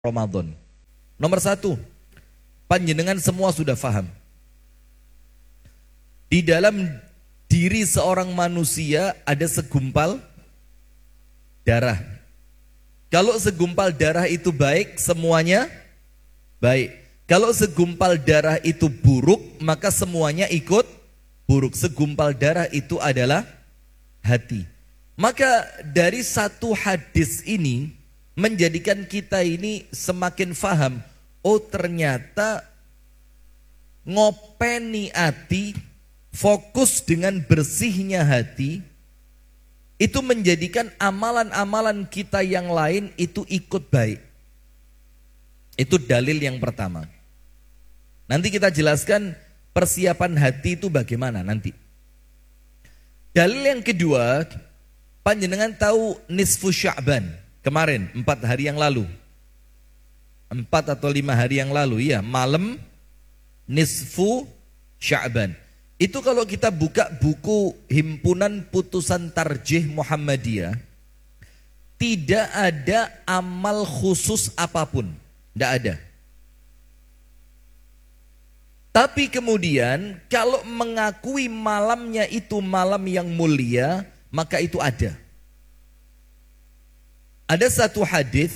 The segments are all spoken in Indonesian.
Ramadan. Nomor satu, panjenengan semua sudah faham. Di dalam diri seorang manusia ada segumpal darah. Kalau segumpal darah itu baik, semuanya baik. Kalau segumpal darah itu buruk, maka semuanya ikut buruk. Segumpal darah itu adalah hati. Maka dari satu hadis ini menjadikan kita ini semakin faham. Oh, ternyata ngopeni hati, fokus dengan bersihnya hati, itu menjadikan amalan-amalan kita yang lain itu ikut baik. Itu dalil yang pertama. Nanti kita jelaskan persiapan hati itu bagaimana nanti. Dalil yang kedua, panjenengan tahu nisfu Sya'ban kemarin, 4 hari yang lalu, 4 atau 5 hari yang lalu, ya, malam nisfu Sya'ban. Itu kalau kita buka buku Himpunan Putusan Tarjih Muhammadiyah, tidak ada amal khusus apapun, tidak ada. Tapi kemudian kalau mengakui malamnya itu malam yang mulia, maka itu ada. Ada satu hadis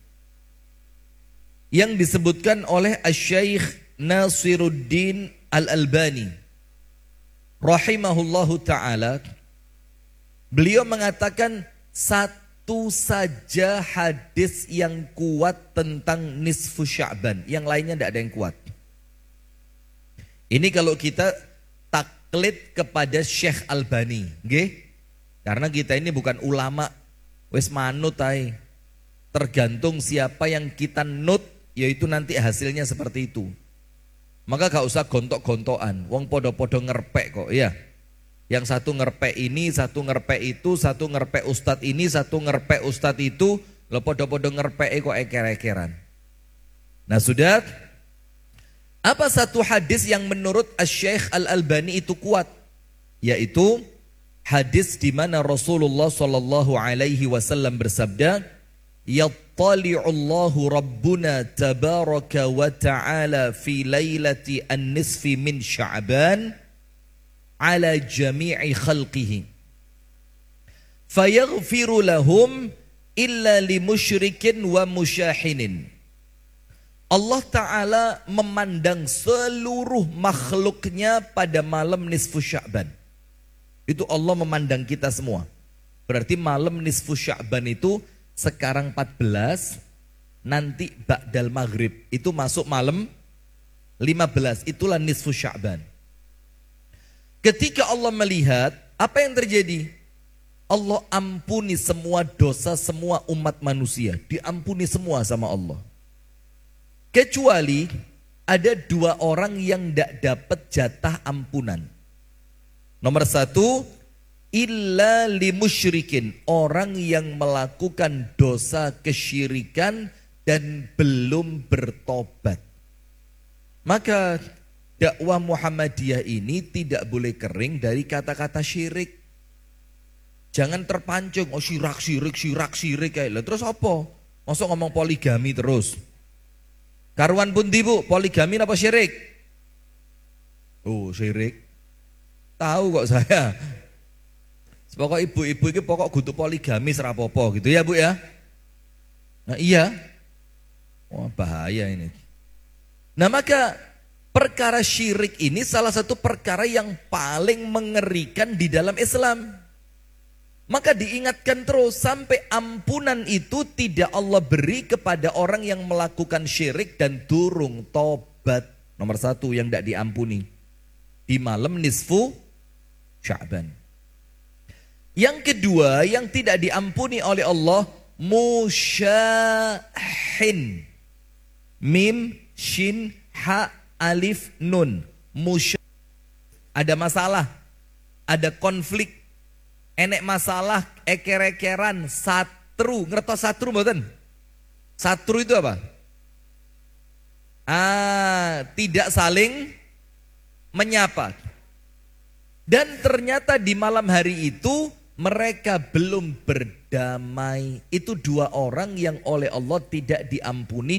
yang disebutkan oleh Asy-Syaikh Nasiruddin Al-Albani rahimahullahu ta'ala. Beliau mengatakan satu saja hadis yang kuat tentang nisfu Sya'ban, yang lainnya tidak ada yang kuat. Ini kalau kita taklid kepada Syekh Albani, nggih? Karena kita ini bukan ulama wis manut ae. Tergantung siapa yang kita nut, yaitu nanti hasilnya seperti itu. Maka gak usah gontok-gontokan. Wong podo-podo ngerpek kok, ya. Yang satu ngerpek ini, satu ngerpek itu, satu ngerpek ustadz ini, satu ngerpek ustadz itu, lo podo-podo ngerpek kok eker-ekeran. Nah, sudah. Apa satu hadis yang menurut Asy-Syaikh Al-Albani itu kuat? Yaitu hadis di mana Rasulullah sallallahu alaihi wasallam bersabda, "Yattali'ullahu Rabbuna tabaraka wa ta'ala fi lailati an-nisfi min Sya'ban ala jami'i khalqihi. Fayaghfiru lahum illa limusyrikin wa musyahinin." Allah Ta'ala memandang seluruh makhluknya pada malam nisfu Sya'ban. Itu Allah memandang kita semua. Berarti malam nisfu Sya'ban itu sekarang 14, nanti ba'dal maghrib. Itu masuk malam 15, itulah nisfu Sya'ban. Ketika Allah melihat, apa yang terjadi? Allah ampuni semua dosa semua umat manusia. Diampuni semua sama Allah. Kecuali ada 2 orang yang tidak dapat jatah ampunan. Nomor 1, illa limusyrikin, orang yang melakukan dosa kesyirikan dan belum bertobat. Maka dakwah Muhammadiyah ini tidak boleh kering dari kata-kata syirik. Jangan terpancing, oh syirik. Terus apa? Masa ngomong poligami terus? Karuan pun bu, poligami apa syirik? Oh, syirik. Tahu kok saya. Pokok ibu-ibu ini pokok kudu poligami serapopo gitu ya, Bu ya. Nah, iya. Wah, bahaya ini. Nah, maka perkara syirik ini salah satu perkara yang paling mengerikan di dalam Islam. Maka diingatkan terus sampai ampunan itu tidak Allah beri kepada orang yang melakukan syirik dan durung tobat. Nomor 1 yang tidak diampuni di malam nisfu Sya'ban. Yang kedua yang tidak diampuni oleh Allah, musyahin. Mim, shin, ha, alif, nun. Ada masalah, ada konflik. Enek masalah, eker-ekeran, satru. Ngertos satru mboten? Satru itu apa? Tidak saling menyapa. Dan ternyata di malam hari itu mereka belum berdamai. Itu dua orang yang oleh Allah tidak diampuni